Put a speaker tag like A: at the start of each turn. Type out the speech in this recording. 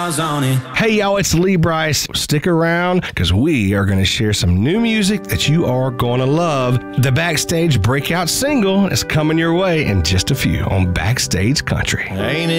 A: stars on it.
B: Hey y'all, it's Lee Brice. Stick around because we are going to share some new music that you are going to love. The Backstage breakout single is coming your way in just a few on Backstage Country.
A: Ain't it